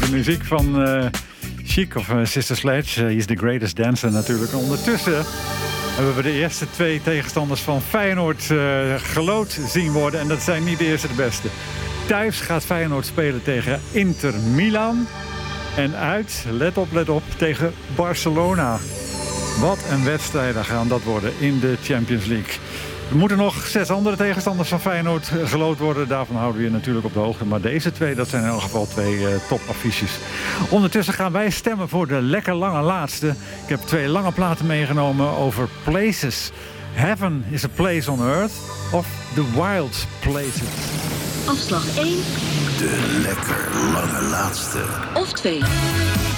muziek van Chic of Sister Sledge. He's the greatest dancer natuurlijk. Ondertussen hebben we de eerste 2 tegenstanders van Feyenoord gelood zien worden. En dat zijn niet de eerste de beste. Thuis gaat Feyenoord spelen tegen Inter Milan. En uit, let op, tegen Barcelona. Wat een wedstrijden gaan dat worden in de Champions League. Er moeten nog 6 andere tegenstanders van Feyenoord gelood worden. Daarvan houden we je natuurlijk op de hoogte. Maar deze 2, dat zijn in elk geval 2 topaffiches. Ondertussen gaan wij stemmen voor de lekker lange laatste. Ik heb 2 lange platen meegenomen over places. Heaven is a place on earth of the wild places. Afslag 1. De lekker lange laatste. Of 2.